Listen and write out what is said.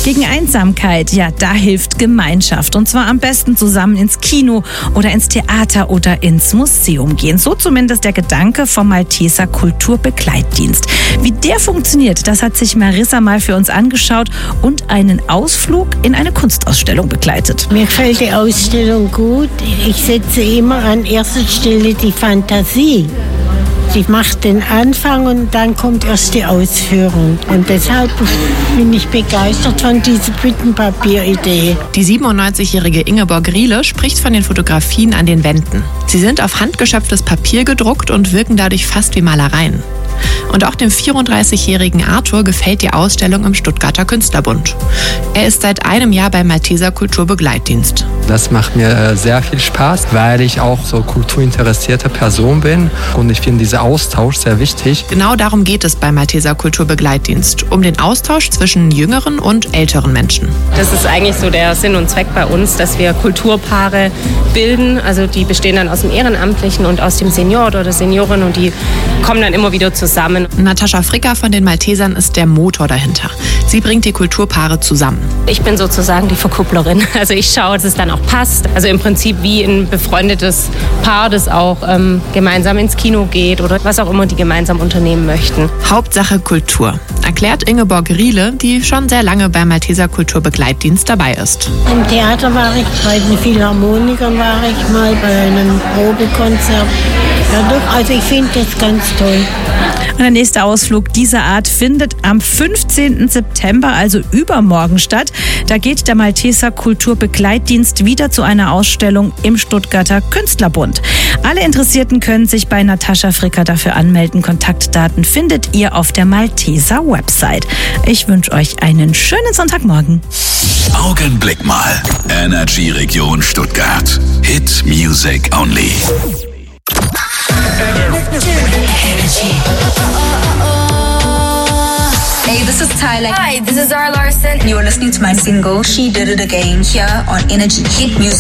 Gegen Einsamkeit, ja, da hilft Gemeinschaft. Und zwar am besten zusammen ins Kino oder ins Theater oder ins Museum gehen. So zumindest der Gedanke vom Malteser Kulturbegleitdienst. Wie der funktioniert, das hat sich Marissa mal für uns angeschaut und einen Ausflug in eine Kunstausstellung begleitet. Mir gefällt die Ausstellung gut. Ich setze immer an erster Stelle die Fantasie. Sie macht den Anfang und dann kommt erst die Ausführung. Und deshalb bin ich begeistert von dieser Büttenpapier-Idee. Die 97-jährige Ingeborg Riele spricht von den Fotografien an den Wänden. Sie sind auf handgeschöpftes Papier gedruckt und wirken dadurch fast wie Malereien. Und auch dem 34-jährigen Arthur gefällt die Ausstellung im Stuttgarter Künstlerbund. Er ist seit einem Jahr beim Malteser Kulturbegleitdienst. Das macht mir sehr viel Spaß, weil ich auch so kulturinteressierte Person bin und ich finde diesen Austausch sehr wichtig. Genau darum geht es beim Malteser Kulturbegleitdienst, um den Austausch zwischen jüngeren und älteren Menschen. Das ist eigentlich so der Sinn und Zweck bei uns, dass wir Kulturpaare bilden. Also die bestehen dann aus dem Ehrenamtlichen und aus dem Senior oder Seniorin und die kommen dann immer wieder zusammen. Natascha Fricker von den Maltesern ist der Motor dahinter. Sie bringt die Kulturpaare zusammen. Ich bin sozusagen die Verkupplerin. Also ich schaue, dass es dann auch passt. Also im Prinzip wie ein befreundetes Paar, das auch gemeinsam ins Kino geht oder was auch immer die gemeinsam unternehmen möchten. Hauptsache Kultur, erklärt Ingeborg Riele, die schon sehr lange beim Malteser Kulturbegleitdienst dabei ist. Im Theater war ich, bei den Philharmonikern war ich mal, bei einem Probekonzert. Ja doch, also ich finde das ganz toll. Und der nächste Ausflug dieser Art findet am 15. September, also übermorgen statt. Da geht der Malteser Kulturbegleitdienst wieder zu einer Ausstellung im Stuttgarter Künstlerbund. Alle Interessierten können sich bei Natascha Fricker dafür anmelden. Kontaktdaten findet ihr auf der Malteser Website. Ich wünsche euch einen schönen Sonntagmorgen. Augenblick mal. Energy Region Stuttgart. Hit Music Only. Hey, this is Tyler. Hi, this is Zara Larson. You're listening to my single, She Did It Again, here on Energy Hit Music.